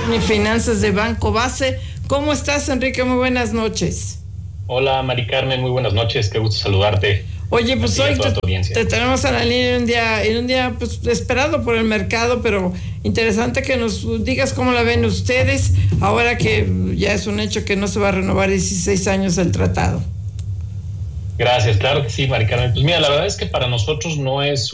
y Finanzas de Banco Base. ¿Cómo estás, Enrique? Muy buenas noches. Hola, Mari Carmen, muy buenas noches, qué gusto saludarte. Oye, pues hoy te tenemos a la línea en un día pues esperado por el mercado, pero interesante que nos digas cómo la ven ustedes, ahora que ya es un hecho que no se va a renovar 16 años el tratado. Gracias, claro que sí, Mari Carmen. Pues mira, la verdad es que para nosotros no es